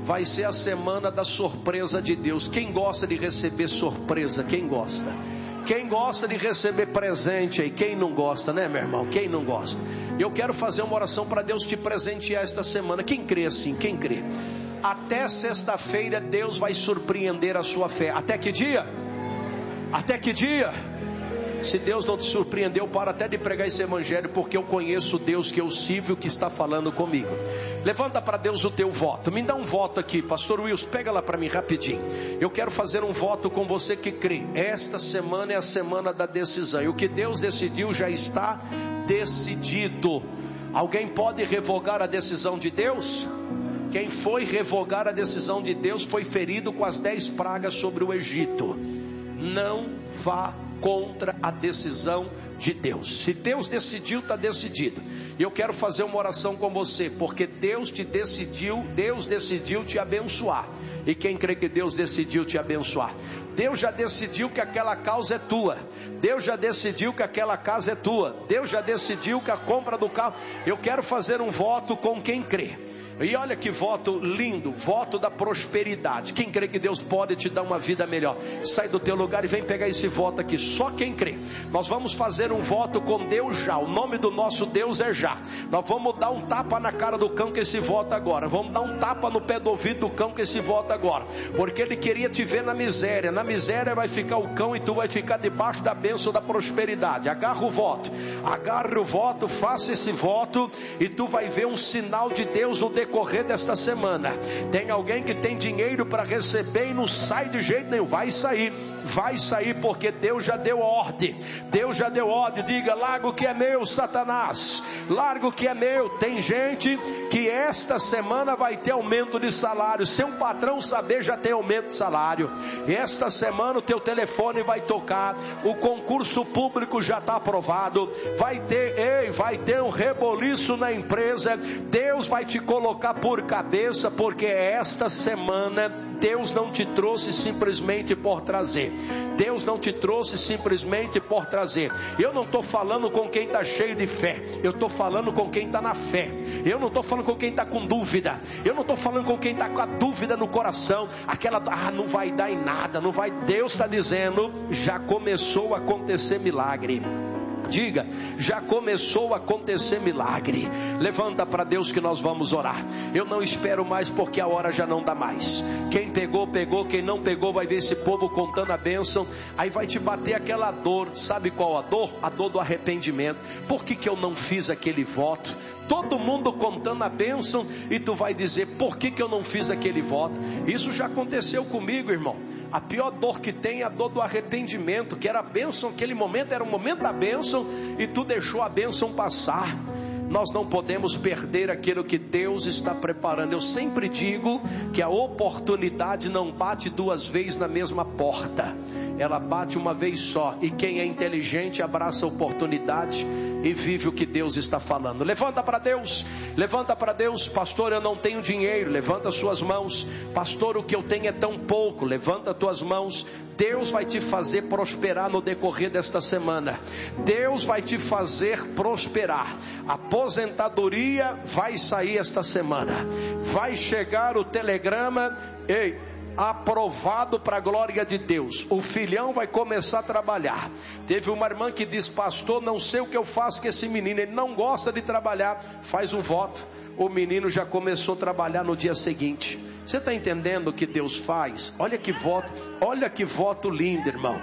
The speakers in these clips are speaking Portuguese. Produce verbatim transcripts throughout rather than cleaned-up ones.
vai ser a semana da surpresa de Deus. Quem gosta de receber surpresa? Quem gosta? Quem gosta de receber presente aí? Quem não gosta, né, meu irmão? Quem não gosta? Eu quero fazer uma oração para Deus te presentear esta semana. Quem crê assim? Quem crê? Até sexta-feira Deus vai surpreender a sua fé. Até que dia? Até que dia? Se Deus não te surpreendeu, para até de pregar esse evangelho, porque eu conheço o Deus que eu sirvo e que está falando comigo. Levanta para Deus o teu voto. Me dá um voto aqui, pastor Wilson, pega lá para mim rapidinho. Eu quero fazer um voto com você que crê. Esta semana é a semana da decisão, e o que Deus decidiu já está decidido. Alguém pode revogar a decisão de Deus? Quem foi revogar a decisão de Deus foi ferido com as dez pragas sobre o Egito. Não vá contra a decisão de Deus. Se Deus decidiu, está decidido. E eu quero fazer uma oração com você, porque Deus te decidiu, Deus decidiu te abençoar. E quem crê que Deus decidiu te abençoar? Deus já decidiu que aquela causa é tua. Deus já decidiu que aquela casa é tua. Deus já decidiu que a compra do carro. Eu quero fazer um voto com quem crê. E olha que voto lindo, voto da prosperidade. Quem crê que Deus pode te dar uma vida melhor, sai do teu lugar e vem pegar esse voto aqui. Só quem crê. Nós vamos fazer um voto com Deus já. O nome do nosso Deus é já. Nós vamos dar um tapa na cara do cão com esse voto agora. Vamos dar um tapa no pé do ouvido do cão com esse voto agora. Porque ele queria te ver na miséria. Na miséria vai ficar o cão e tu vai ficar debaixo da bênção da prosperidade. Agarra o voto, agarre o voto, faça esse voto e tu vai ver um sinal de Deus no decorrer desta semana. Tem alguém que tem dinheiro para receber e não sai de jeito nenhum. Vai sair, vai sair, porque Deus já deu ordem. Deus já deu ordem. Diga: larga o que é meu, Satanás, larga o que é meu. Tem gente que esta semana vai ter aumento de salário. Se um patrão saber, já tem aumento de salário. Esta semana o teu telefone vai tocar, o concurso público já está aprovado, vai ter, ei, vai ter um reboliço na empresa. Deus vai te colocar por cabeça, porque esta semana Deus não te trouxe simplesmente por trazer. Deus não te trouxe simplesmente por trazer. Eu não estou falando com quem está cheio de fé. Eu estou falando com quem está na fé. Eu não estou falando com quem está com dúvida. Eu não estou falando com quem está com a dúvida no coração. Aquela, ah, não vai dar em nada, não vai. Deus está dizendo, já começou a acontecer milagre. Diga: já começou a acontecer milagre. Levanta para Deus que nós vamos orar. Eu não espero mais, porque a hora já não dá mais. Quem pegou, pegou. Quem não pegou vai ver esse povo contando a bênção. Aí vai te bater aquela dor. Sabe qual a dor? A dor do arrependimento. Por que que eu não fiz aquele voto? Todo mundo contando a bênção e tu vai dizer: por que que eu não fiz aquele voto? Isso já aconteceu comigo, irmão. A pior dor que tem é a dor do arrependimento, que era a bênção, aquele momento era o momento da bênção e tu deixou a bênção passar. Nós não podemos perder aquilo que Deus está preparando. Eu sempre digo que a oportunidade não bate duas vezes na mesma porta. Ela bate uma vez só. E quem é inteligente abraça a oportunidade e vive o que Deus está falando. Levanta para Deus. Levanta para Deus. Pastor, eu não tenho dinheiro. Levanta suas mãos. Pastor, o que eu tenho é tão pouco. Levanta tuas mãos. Deus vai te fazer prosperar no decorrer desta semana. Deus vai te fazer prosperar. A aposentadoria vai sair esta semana. Vai chegar o telegrama: ei, aprovado para a glória de Deus. O filhão vai começar a trabalhar. Teve uma irmã que disse: pastor, não sei o que eu faço com esse menino, ele não gosta de trabalhar. Faz um voto. O menino já começou a trabalhar no dia seguinte. Você está entendendo o que Deus faz? Olha que voto, olha que voto lindo, irmão.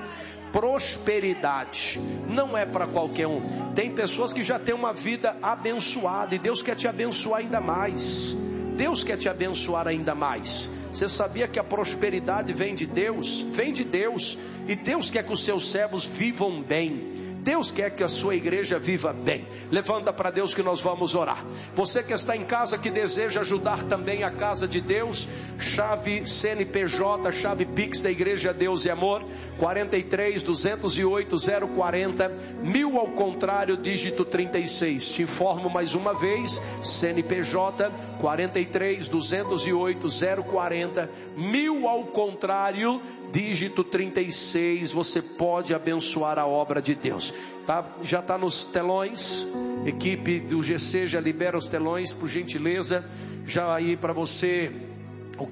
Prosperidade não é para qualquer um. Tem pessoas que já têm uma vida abençoada e Deus quer te abençoar ainda mais. Deus quer te abençoar ainda mais. Você sabia que a prosperidade vem de Deus? Vem de Deus. E Deus quer que os seus servos vivam bem. Deus quer que a sua igreja viva bem. Levanta para Deus que nós vamos orar. Você que está em casa, que deseja ajudar também a casa de Deus, chave C N P J, chave Pix da Igreja Deus e Amor, quarenta e três, duzentos e oito, zero quarenta, mil ao contrário, dígito trinta e seis. Te informo mais uma vez: C N P J, quarenta e três, duzentos e oito, zero quarenta, mil ao contrário, dígito trinta e seis. Você pode abençoar a obra de Deus. Tá, já está nos telões. Equipe do G C já libera os telões, por gentileza. Já aí para você